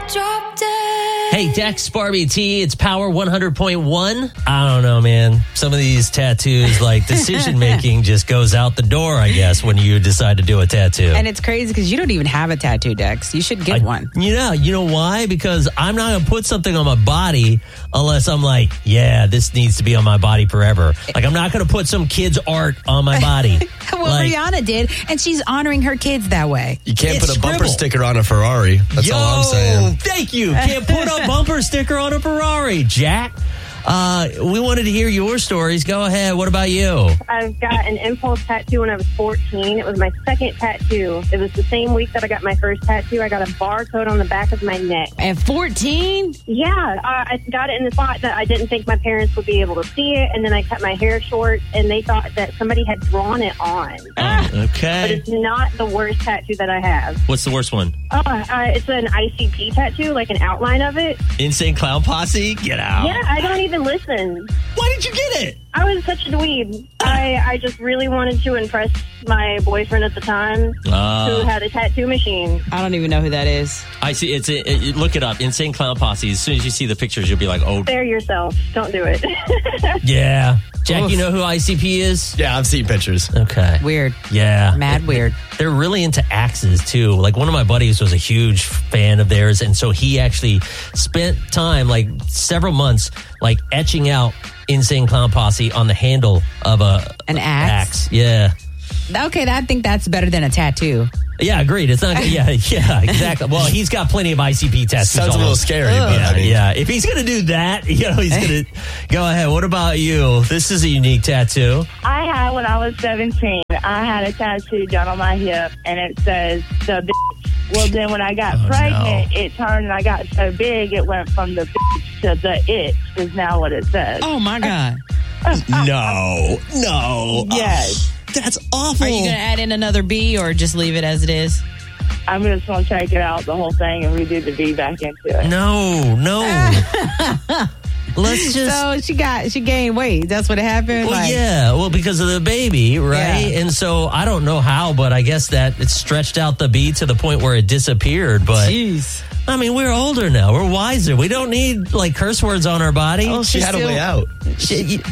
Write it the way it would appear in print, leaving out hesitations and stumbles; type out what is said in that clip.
Drop dead. Hey, Dex, Barbie T, it's Power 100.1. I don't know, man. Some of these tattoos, like decision-making just goes out the door, I guess, when you decide to do a tattoo. And it's crazy because you don't even have a tattoo, Dex. You should get one. You know why? Because I'm not going to put something on my body unless I'm like, yeah, this needs to be on my body forever. Like, I'm not going to put some kid's art on my body. Well, Rihanna did, and she's honoring her kids that way. You can't put a bumper scribble. sticker on a Ferrari. That's all I'm saying. Thank you. Can't put a bumper sticker on a Ferrari, Jack. We wanted to hear your stories. Go ahead. What about you? I've got an impulse tattoo when I was 14. It was my second tattoo. It was the same week that I got my first tattoo. I got a barcode on the back of my neck. At 14? Yeah, I got it in the spot that I didn't think my parents would be able to see it, and then I cut my hair short, and they thought that somebody had drawn it on. But Okay. it's not the worst tattoo that I have. What's the worst one? It's an ICP tattoo, like an outline of it. Insane Clown Posse? Get out. Yeah, I don't even listen. Why did you get it? I was such a dweeb. I just really wanted to impress my boyfriend at the time, who had a tattoo machine. I don't even know who that is. I see. Look it up. Insane Clown Posse. As soon as you see the pictures, you'll be like, oh. Spare yourself. Don't do it. Yeah. Jack, you know who ICP is? Yeah, I've seen pictures. Okay. Weird. Yeah. Mad weird. They're really into axes, too. Like, one of my buddies was a huge fan of theirs, and so he actually spent time, like, several months, like, etching out Insane Clown Posse on the handle of An axe? Yeah. Okay, I think that's better than a tattoo. Yeah, agreed. It's not. Yeah, exactly. Well, he's got plenty of ICP tattoos. Sounds a little scary, but Yeah, I mean, yeah. If he's gonna do that, he's gonna go ahead. What about you? This is a unique tattoo. I had when I was 17. I had a tattoo done on my hip, and it says the bitch. Well, then when I got pregnant, it turned and I got so big, it went from the bitch to the itch is now what it says. Oh, my God. No. Yes. That's awful. Are you going to add in another B or just leave it as it is? I'm just going to take it out, the whole thing, and redo the B back into it. No. Let's just. So she gained weight. That's what happened? Well, yeah. Well, because of the baby, right? Yeah. And so I don't know how, but I guess that it stretched out the B to the point where it disappeared. But Jeez. I mean, we're older now. We're wiser. We don't need like curse words on our body. she had a way out.